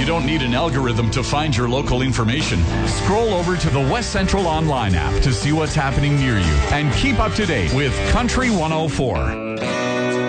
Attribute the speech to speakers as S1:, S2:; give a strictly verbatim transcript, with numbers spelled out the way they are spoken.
S1: You don't need an algorithm to find your local information. Scroll over to the West Central Online app to see what's happening near you and keep up to date with Country one oh four.